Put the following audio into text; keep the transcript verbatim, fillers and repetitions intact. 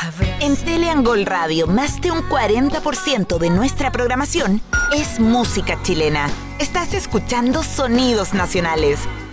En Teleangol Radio, más de un cuarenta por ciento de nuestra programación es música chilena. Estás escuchando Sonidos Nacionales,